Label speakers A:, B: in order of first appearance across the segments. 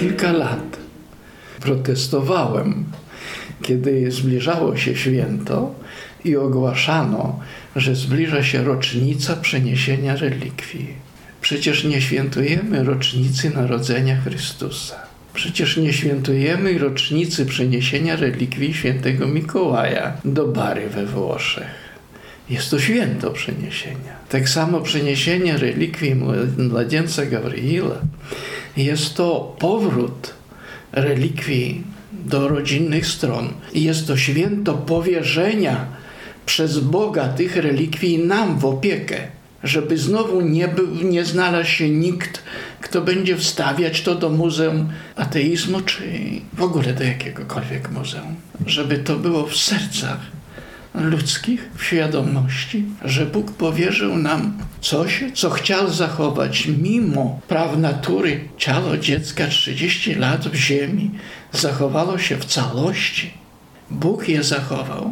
A: kilka lat protestowałem, kiedy zbliżało się święto i ogłaszano, że zbliża się rocznica przeniesienia relikwii. Przecież nie świętujemy rocznicy narodzenia Chrystusa. Przecież nie świętujemy rocznicy przeniesienia relikwii świętego Mikołaja do Bari we Włoszech. Jest to święto przeniesienia. Tak samo przeniesienie relikwii młodzieńca Gabriela jest to powrót relikwii do rodzinnych stron. I jest to święto powierzenia przez Boga tych relikwii nam w opiekę, żeby znowu nie znalazł się nikt, kto będzie wstawiać to do Muzeum Ateizmu, czy w ogóle do jakiegokolwiek muzeum. Żeby to było w sercach ludzkich, w świadomości, że Bóg powierzył nam coś, co chciał zachować mimo praw natury. Ciało dziecka 30 lat w ziemi zachowało się w całości. Bóg je zachował.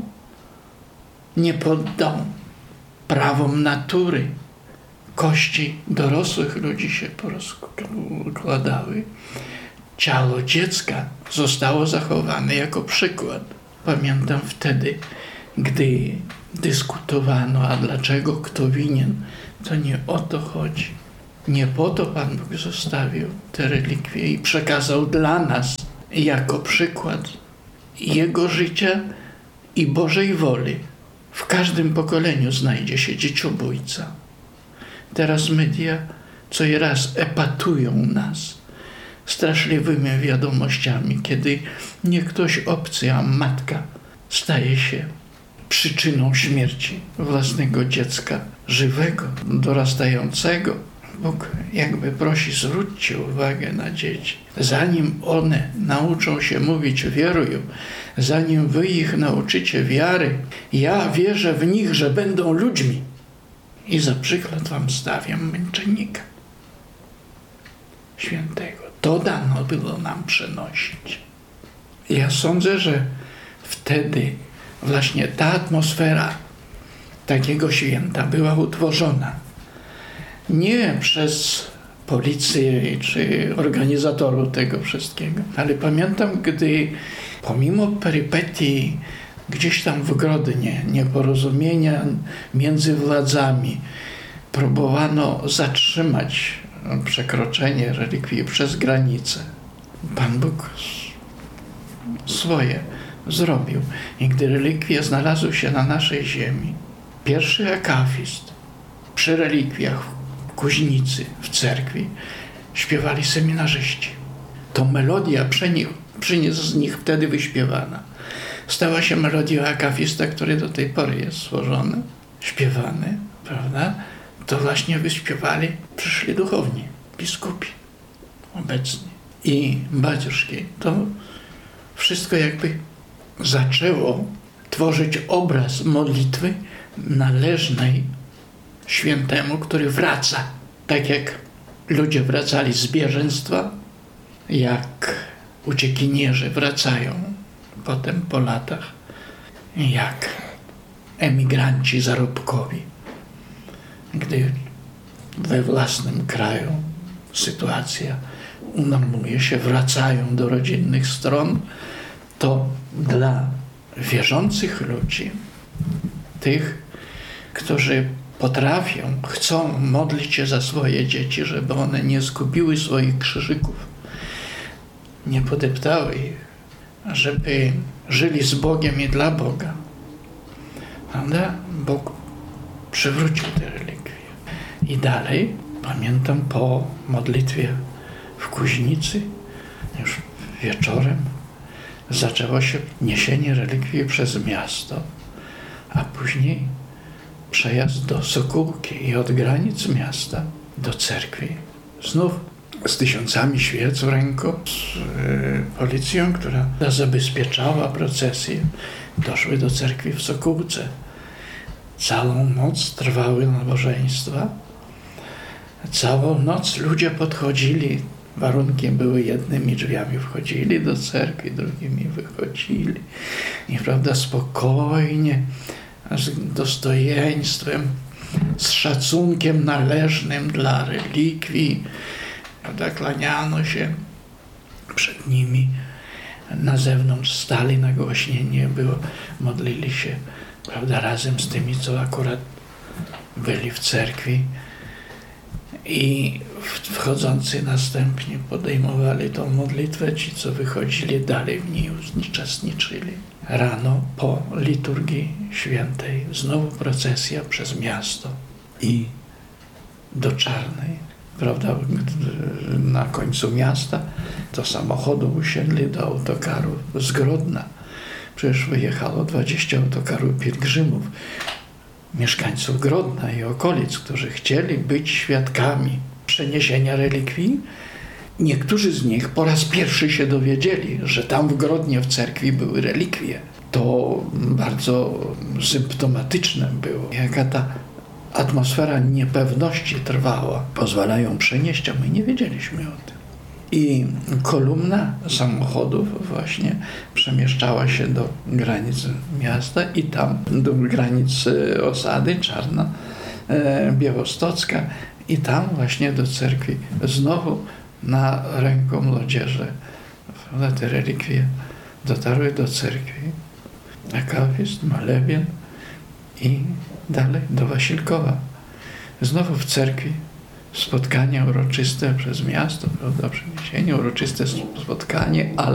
A: Nie poddał prawom natury. Kości dorosłych ludzi się porozkładały. Ciało dziecka zostało zachowane jako przykład. Pamiętam wtedy, gdy dyskutowano, a dlaczego, kto winien, to nie o to chodzi. Nie po to Pan Bóg zostawił te relikwie i przekazał dla nas jako przykład Jego życia i Bożej woli. W każdym pokoleniu znajdzie się dzieciobójca. Teraz media co i raz epatują nas straszliwymi wiadomościami, kiedy nie ktoś obcy, a matka staje się przyczyną śmierci własnego dziecka, żywego, dorastającego. Bóg jakby prosi, zwróćcie uwagę na dzieci. Zanim one nauczą się mówić wieruję, zanim wy ich nauczycie wiary, ja wierzę w nich, że będą ludźmi. I za przykład wam stawiam męczennika świętego. To dano było nam przenosić. Ja sądzę, że wtedy właśnie ta atmosfera takiego święta była utworzona nie przez policję czy organizatorów tego wszystkiego, ale pamiętam, gdy pomimo perypetii gdzieś tam w Grodnie, nieporozumienia między władzami, próbowano zatrzymać przekroczenie relikwii przez granicę. Pan Bóg swoje zrobił. I gdy relikwie znalazły się na naszej ziemi, pierwszy akafist przy relikwiach w Kuźnicy, w cerkwi, śpiewali seminarzyści. To melodia z nich wtedy wyśpiewana stała się melodią akafista, który do tej pory jest stworzony, śpiewany, prawda? To właśnie wyśpiewali przyszli duchowni, biskupi obecni i baciuszki. To wszystko jakby zaczęło tworzyć obraz modlitwy należnej świętemu, który wraca. Tak jak ludzie wracali z bieżeństwa, jak uciekinierzy wracają potem po latach, jak emigranci zarobkowi, gdy we własnym kraju sytuacja unormuje się, wracają do rodzinnych stron, to dla wierzących ludzi, tych, którzy potrafią, chcą modlić się za swoje dzieci, żeby one nie zgubiły swoich krzyżyków, nie podeptały ich, żeby żyli z Bogiem i dla Boga. Prawda? Bóg przywrócił te relikwie. I dalej, pamiętam po modlitwie w Kuźnicy, już wieczorem, zaczęło się niesienie relikwii przez miasto, a później przejazd do Sokółki i od granic miasta do cerkwi. Znów z tysiącami świec w ręku, z policją, która zabezpieczała procesję, doszły do cerkwi w Sokółce. Całą noc trwały nabożeństwa. Całą noc ludzie podchodzili, warunkiem były jednymi drzwiami wchodzili do cerkwi, drugimi wychodzili. I prawda, spokojnie, z dostojeństwem, z szacunkiem należnym dla relikwii, prawda, kłaniano się przed nimi. Na zewnątrz stali nagłośnienie było, modlili się, prawda, razem z tymi, co akurat byli w cerkwi. I wchodzący następnie podejmowali tą modlitwę, ci, co wychodzili dalej w niej uczestniczyli. Rano po liturgii świętej znowu procesja przez miasto i do Czarnej, prawda, na końcu miasta do samochodu usiedli, do autokaru z Grodna. Przecież wyjechało 20 autokarów pielgrzymów, mieszkańców Grodna i okolic, którzy chcieli być świadkami przeniesienia relikwii. Niektórzy z nich po raz pierwszy się dowiedzieli, że tam w Grodnie w cerkwi były relikwie. To bardzo symptomatyczne było. Jaka ta atmosfera niepewności trwała. Pozwalają przenieść, a my nie wiedzieliśmy o tym. I kolumna samochodów właśnie przemieszczała się do granic miasta i tam do granic osady Czarna, Białostocka i tam właśnie do cerkwi. Znowu na rękomłodzieże te relikwie dotarły do cerkwi. Akawist, molebien i dalej do Wasilkowa. Znowu w cerkwi spotkanie uroczyste przez miasto, prawda, przeniesienie, uroczyste spotkanie, ale